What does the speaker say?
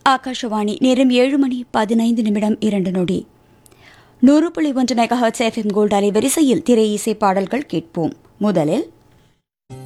ஆகாஷவாணி நேரம் 7:15 100.1 megahertz FM gold அலைவரிசையில் திரை இசை பாடல்கள் கேட்போம். முதலில்